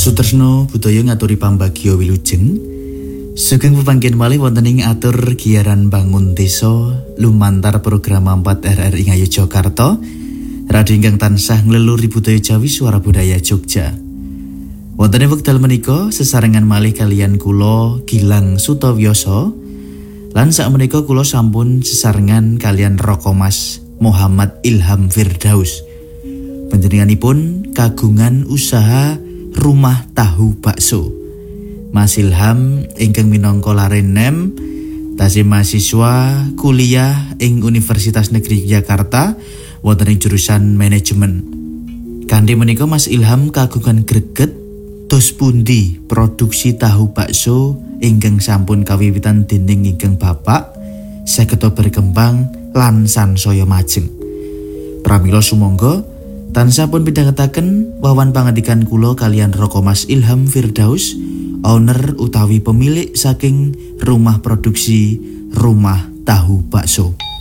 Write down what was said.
Sutresno budaya ngaturi pambagya wilujeng. Sugeng pepanggen malih wonten ing atur giaran bangun desa lumantar program 4 RRI Ngayogyakarta. Radio ingkang tansah ngleluri budaya Jawi Swara Budaya Jogja. Wonten ing wekdal menika sesarengan malih kaliyan kula Gilang Sutawiyasa lan sakmenika kula sampun sesarengan kaliyan Rokomas Muhammad Ilham Firdaus. Panjenenganipun kagungan usaha Rumah Tahu Bakso. Mas Ilham ingkang minangka larenem tasih mahasiswa kuliah ing Universitas Negeri Jakarta wonten ing jurusan manajemen. Kanthi menika Mas Ilham kagungan greget tos pundi produksi tahu bakso ingkang sampun kawiwitan dening ingkang Bapak saged berkembang lan sansaya majeng. Pramila sumangga tansah pun midhangetaken wawan pangandikan kula kaliyan Rokomas Ilham Firdaus, owner utawi pemilik saking rumah produksi Rumah Tahu Bakso.